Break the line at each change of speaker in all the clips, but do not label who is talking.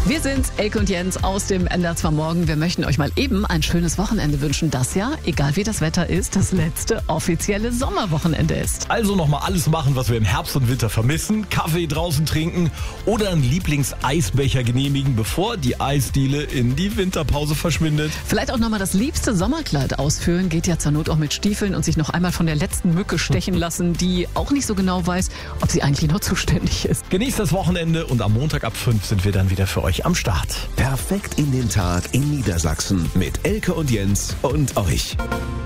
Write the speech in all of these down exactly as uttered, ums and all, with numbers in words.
Wir sind Elke und Jens aus dem N D R zwei Morgen. Wir möchten euch mal eben ein schönes Wochenende wünschen, das ja, egal wie das Wetter ist, das letzte offizielle Sommerwochenende ist.
Also nochmal alles machen, was wir im Herbst und Winter vermissen. Kaffee draußen trinken oder einen Lieblingseisbecher genehmigen, bevor die Eisdiele in die Winterpause verschwindet.
Vielleicht auch nochmal das liebste Sommerkleid ausführen. Geht ja zur Not auch mit Stiefeln und sich noch einmal von der letzten Mücke stechen lassen, die auch nicht so genau weiß, ob sie eigentlich noch zuständig ist.
Genießt das Wochenende und am Montag ab fünf sind wir dann wieder für euch am Start.
Perfekt in den Tag in Niedersachsen mit Elke und Jens und euch.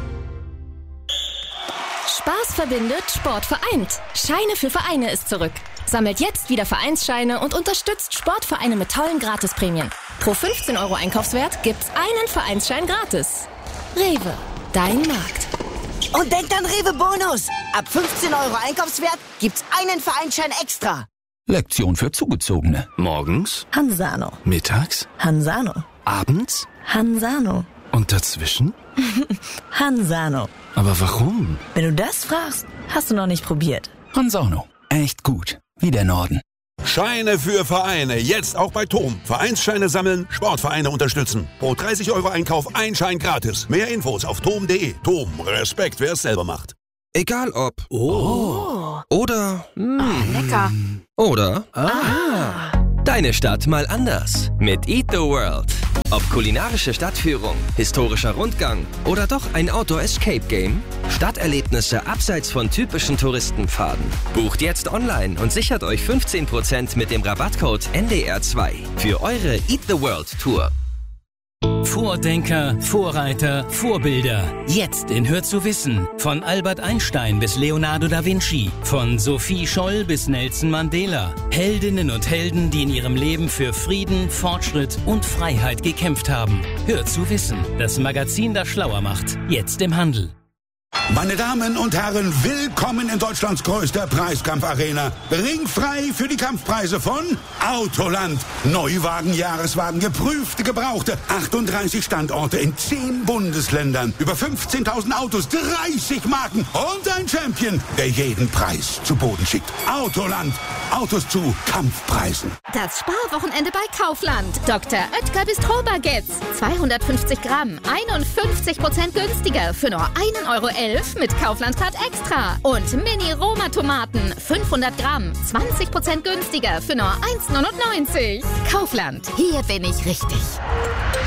Spaß verbindet, Sport vereint. Scheine für Vereine ist zurück. Sammelt jetzt wieder Vereinsscheine und unterstützt Sportvereine mit tollen Gratisprämien. Pro fünfzehn Euro Einkaufswert gibt's einen Vereinsschein gratis. Rewe, dein Markt.
Und denkt an Rewe Bonus. Ab fünfzehn Euro Einkaufswert gibt's einen Vereinsschein extra.
Lektion für Zugezogene.
Morgens,
Hansano.
mittags,
Hansano.
abends
Hansano.
und dazwischen?
Hansano.
Aber warum?
Wenn du das fragst, hast du noch nicht probiert.
Hansano. Echt gut. Wie der Norden.
Scheine für Vereine. Jetzt auch bei Tom. Vereinsscheine sammeln, Sportvereine unterstützen. Pro dreißig Euro Einkauf ein Schein gratis. Mehr Infos auf tom punkt de. Tom, Respekt, wer es selber macht.
Egal ob.
Oh.
Oder.
Mm. Lecker.
Oder.
Ah.
Deine Stadt mal anders. Mit Eat the World. Ob kulinarische Stadtführung, historischer Rundgang oder doch ein Outdoor-Escape-Game. Stadterlebnisse abseits von typischen Touristenpfaden. Bucht jetzt online und sichert euch fünfzehn Prozent mit dem Rabattcode N D R zwei für eure Eat the World Tour.
Vordenker, Vorreiter, Vorbilder. Jetzt in Hör zu wissen. Von Albert Einstein bis Leonardo da Vinci. Von Sophie Scholl bis Nelson Mandela. Heldinnen und Helden, die in ihrem Leben für Frieden, Fortschritt und Freiheit gekämpft haben. Hör zu wissen. Das Magazin, das schlauer macht. Jetzt im Handel.
Meine Damen und Herren, willkommen in Deutschlands größter Preiskampfarena. Ringfrei für die Kampfpreise von Autoland. Neuwagen, Jahreswagen, geprüfte, gebrauchte. achtunddreißig Standorte in zehn Bundesländern. Über fünfzehntausend Autos, dreißig Marken und ein Champion, der jeden Preis zu Boden schickt. Autoland. Autos zu Kampfpreisen.
Das Sparwochenende bei Kaufland. Doktor Oetker Bistro-Baguettes. zweihundertfünfzig Gramm, einundfünfzig Prozent günstiger für nur einen Euro elf mit Kaufland-Card Extra. Und Mini-Roma-Tomaten, fünfhundert Gramm, zwanzig Prozent günstiger für nur eins neunundneunzig. Kaufland, hier bin ich richtig.